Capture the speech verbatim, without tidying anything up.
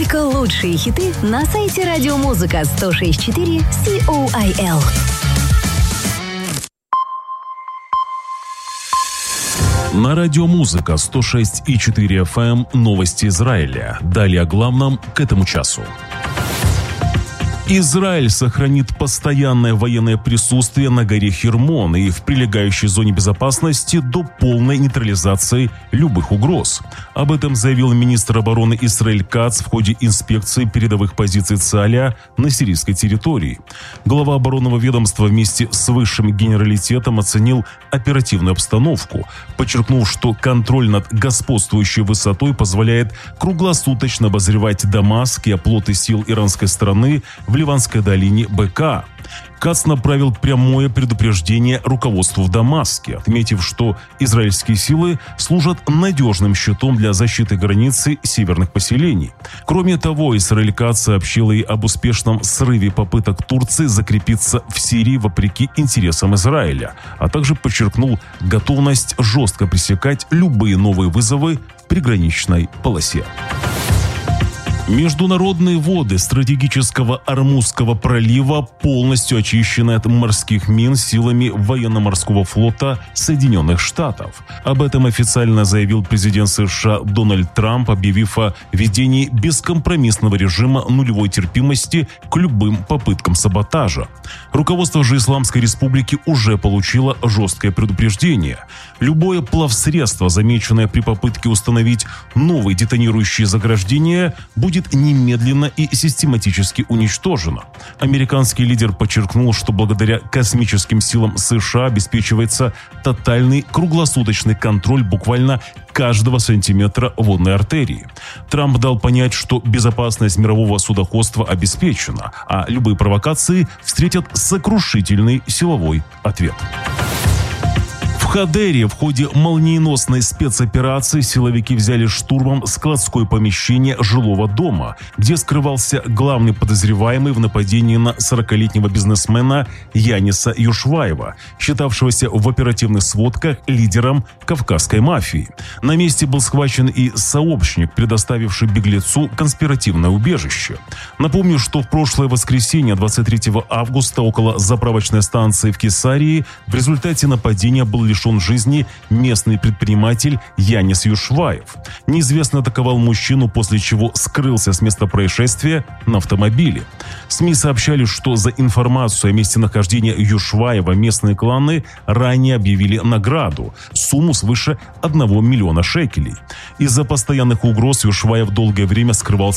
Только лучшие хиты на сайте радиомузыка сто шесть и четыре Сиол. На радиомузыка сто шесть и четыре эф эм новости Израиля. Далее о главном к этому часу. Израиль сохранит постоянное военное присутствие на горе Хермон и в прилегающей зоне безопасности до полной нейтрализации любых угроз. Об этом заявил министр обороны Исраэль Кац в ходе инспекции передовых позиций ЦААля на сирийской территории. Глава оборонного ведомства вместе с высшим генералитетом оценил оперативную обстановку, подчеркнув, что контроль над господствующей высотой позволяет круглосуточно обозревать Дамаск и оплоты сил иранской стороны в Ливанской долине Бека. Кац направил прямое предупреждение руководству в Дамаске, отметив, что израильские силы служат надежным щитом для защиты границы северных поселений. Кроме того, Исраэль Кац сообщил и об успешном срыве попыток Турции закрепиться в Сирии вопреки интересам Израиля, а также подчеркнул готовность жестко пресекать любые новые вызовы в приграничной полосе. Международные воды стратегического Ормузского пролива полностью очищены от морских мин силами военно-морского флота Соединенных Штатов. Об этом официально заявил президент США Дональд Трамп, объявив о введении бескомпромиссного режима нулевой терпимости к любым попыткам саботажа. Руководство же Исламской Республики уже получило жесткое предупреждение. Любое плавсредство, замеченное при попытке установить новые детонирующие заграждения, будет немедленно и систематически уничтожено. Американский лидер подчеркнул, что благодаря космическим силам США обеспечивается тотальный круглосуточный контроль буквально каждого сантиметра водной артерии. Трамп дал понять, что безопасность мирового судоходства обеспечена, а любые провокации встретят сокрушительный силовой ответ. В Хадере в ходе молниеносной спецоперации силовики взяли штурмом складское помещение жилого дома, где скрывался главный подозреваемый в нападении на сорокалетнего бизнесмена Яниса Юшваева, считавшегося в оперативных сводках лидером кавказской мафии. На месте был схвачен и сообщник, предоставивший беглецу конспиративное убежище. Напомню, что в прошлое воскресенье, двадцать третьего августа, около заправочной станции в Кесарии в результате нападения был лишен жизни местный предприниматель Янис Юшваев. Неизвестный атаковал мужчину, после чего скрылся с места происшествия на автомобиле. СМИ сообщали, что за информацию о месте нахождения Юшваева местные кланы ранее объявили награду – сумму свыше одного миллиона шекелей. Из-за постоянных угроз Юшваев долгое время скрывался